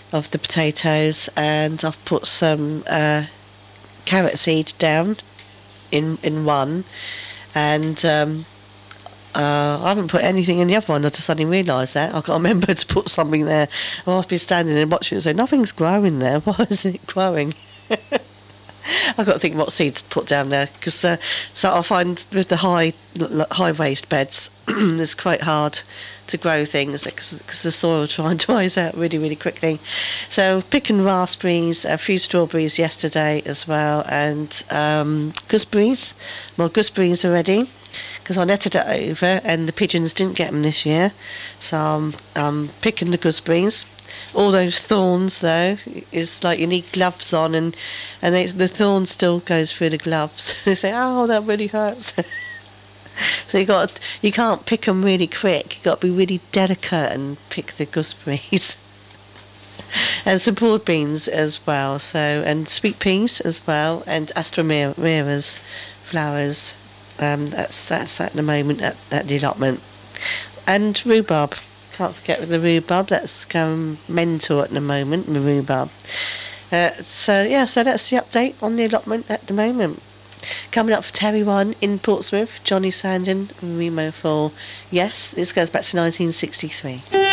of the potatoes, and I've put some carrot seed down in one, and I haven't put anything in the other one. I just suddenly realised that. I can't remember to put something there. I've been standing and watching it and say, nothing's growing there. Why isn't it growing? I've got to think what seeds to put down there, because so I find with the high raised beds, it's quite hard to grow things because the soil dries out really, really quickly. So picking raspberries, a few strawberries yesterday as well, and gooseberries. Well, gooseberries are ready, because I netted it over and the pigeons didn't get them this year. So I'm picking the gooseberries. All those thorns, though, is like you need gloves on, and the thorn still goes through the gloves. They say, "Oh, that really hurts." So you can't pick them really quick. You got to be really delicate and pick the gooseberries. And some broad beans as well. So, and sweet peas as well, and astromera's flowers. That's at the moment at the allotment, and rhubarb. Can't forget the rhubarb. That's going mental at the moment. The rhubarb. So that's the update on the allotment at the moment. Coming up for Terry 1 in Portsmouth, Johnny Sandon, Remo 4. Yes, this goes back to 1963.